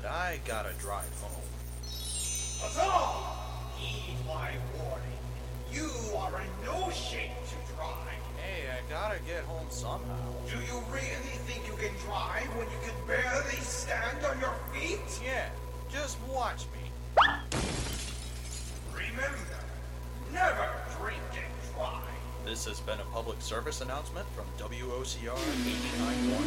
I gotta drive home. Huzzah! Heed my warning. You are in no shape to drive. Hey, I gotta get home somehow. Do you really think you can drive when you can barely stand on your feet? Yeah, just watch me. Remember, never drink and drive. This has been a public service announcement from WOCR 89.1